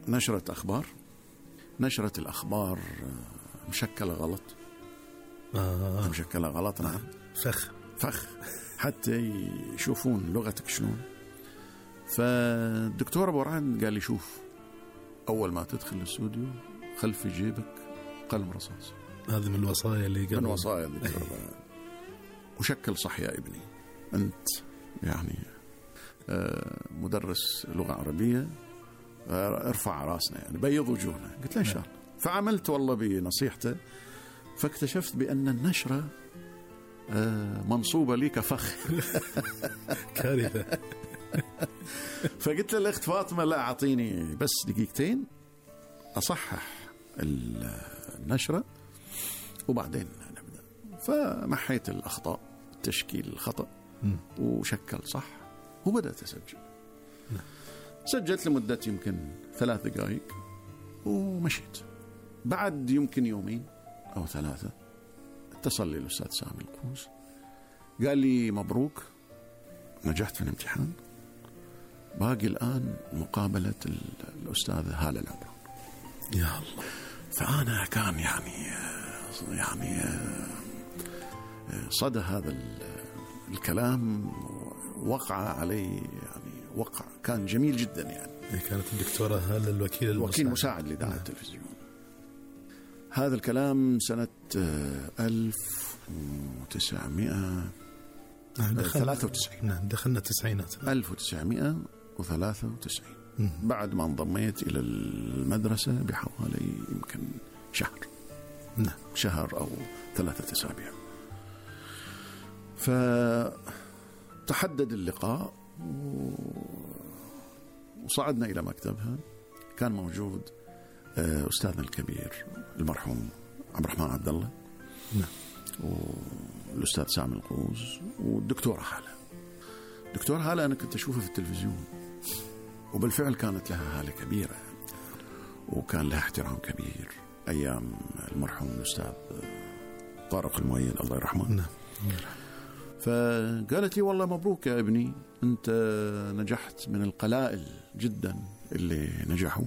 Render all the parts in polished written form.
نشرة أخبار، نشرة الأخبار مشكلة غلط. مشكلة غلط، نعم. فخ حتى يشوفون لغتك شلون. فالدكتور أبو رعد قال لي شوف، أول ما تدخل الاستوديو خلف جيبك قلم رصاص. هذه من الوصايا اللي قال، من وصايا الدكتور أبو رعد. وشكل صح يا ابني، أنت يعني مدرس لغة عربية، ارفع راسنا يعني، بيض وجوهنا. قلت له إن شاء الله. فعملت والله بنصيحته، فاكتشفت بأن النشرة منصوبة لي كفخ. كارثة. فقلت له الأخت فاطمة لا، أعطيني بس دقيقتين أصحح النشرة وبعدين نبدأ. فمحيت الأخطاء، التشكيل الخطأ، وشكل صح، وبدأت أسجل. سجلت لمدة يمكن 3 دقائق ومشيت. بعد يمكن 2 أو 3 اتصل لي الأستاذ سامي القوس، قال لي مبروك، نجحت في الامتحان، باقي الآن مقابلة الأستاذ هالة العمران. يا الله. فأنا كان يعني صدى هذا الكلام وقع علي، يعني وقع كان جميل جدا. يعني كانت الدكتورة هالة الوكيل مساعد لإذاعة التلفزيون. هذا الكلام سنة 1993. نعم، دخلنا التسعينات. 1993 بعد ما انضميت إلى المدرسة بحوالي يمكن شهر. نعم، شهر أو 3 أسابيع. فتحدد اللقاء وصعدنا إلى مكتبها. كان موجود أستاذنا الكبير المرحوم عبد الرحمن عبد الله، والأستاذ سامي القوس، والدكتورة هالة. دكتورة هالة أنا كنت أشوفها في التلفزيون، وبالفعل كانت لها هالة كبيرة، وكان لها احترام كبير أيام المرحوم الأستاذ طارق المؤيد الله يرحمه. فقالت لي والله مبروك يا ابني، أنت نجحت من القلائل جدا اللي نجحوا،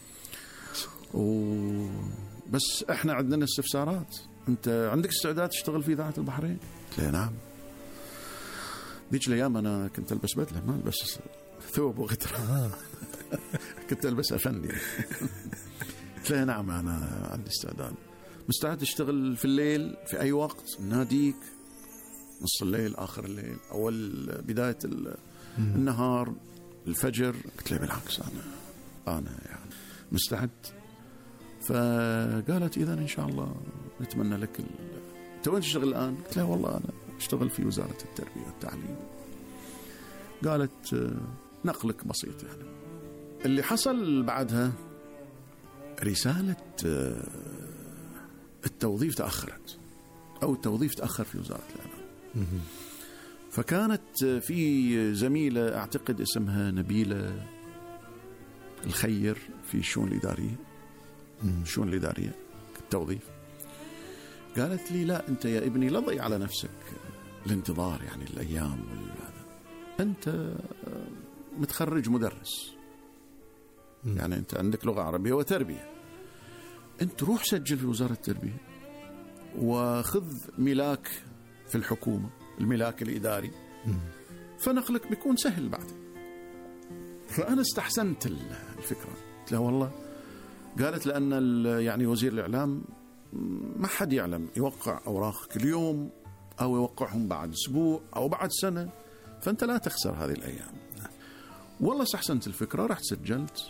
بس احنا عندنا استفسارات. انت عندك استعداد تشتغل في إذاعة البحرين؟ قلت له نعم. ذيك الايام انا كنت البس بدله، ما البس ثوب وغتره. كنت البس افندي. قلت له نعم، انا عندي استعداد. مستعد تشتغل في الليل في اي وقت، ناديك نص الليل، اخر الليل، اول بدايه النهار، الفجر. قلت له بالعكس، انا يعني مستعد. فقالت إذن إن شاء الله نتمنى لك أنت وين تشتغل الآن؟ قلت لها والله أنا أشتغل في وزارة التربية والتعليم. قالت نقلك بسيط. يعني اللي حصل بعدها رسالة التوظيف تأخرت، أو التوظيف تأخر في وزارة الإعلام. فكانت في زميلة أعتقد اسمها نبيلة الخير في الشؤون الإدارية، الشؤون الإدارية التوظيف. قالت لي لا، أنت يا ابني لا تضيع على نفسك الانتظار، يعني الأيام والهذا. أنت متخرج مدرس، يعني أنت عندك لغة عربية وتربية، أنت روح سجل في وزارة التربية وخذ ملاك في الحكومة، الملاك الإداري، فنقلك بيكون سهل بعد. فأنا استحسنت الفكرة. قلت لها والله. قالت لأن يعني وزير الإعلام ما حد يعلم، يوقع أوراق كل يوم أو يوقعهم بعد أسبوع أو بعد سنة، فأنت لا تخسر هذه الأيام. والله استحسنت الفكرة، رحت سجلت،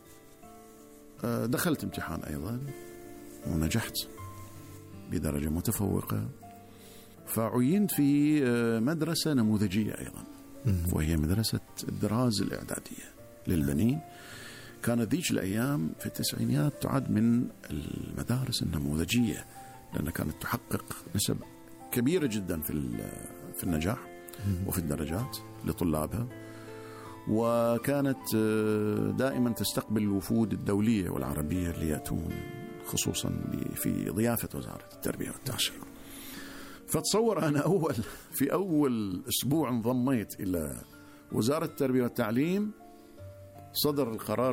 دخلت امتحان أيضا ونجحت بدرجة متفوقة. فعينت في مدرسة نموذجية أيضا، وهي مدرسة الدراز الإعدادية للبنين. كانت ذيك الأيام في التسعينيات تعد من المدارس النموذجية، لأنها كانت تحقق نسب كبيرة جدا في النجاح وفي الدرجات لطلابها، وكانت دائما تستقبل الوفود الدولية والعربية اللي يأتون خصوصا في ضيافة وزارة التربية والتعليم. فتصور أنا في أول أسبوع انضميت إلى وزارة التربية والتعليم صدر القرار